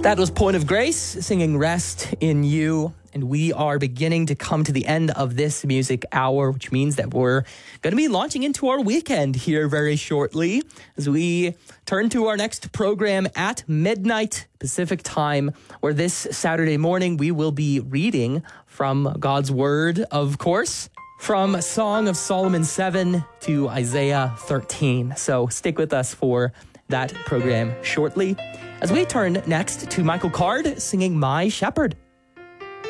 That was Point of Grace singing Rest in You. And we are beginning to come to the end of this music hour, which means that we're going to be launching into our weekend here very shortly as we turn to our next program at midnight Pacific time, where this Saturday morning we will be reading from God's Word, of course, from Song of Solomon 7 to Isaiah 13. So stick with us for that program shortly as we turn next to Michael Card singing My Shepherd.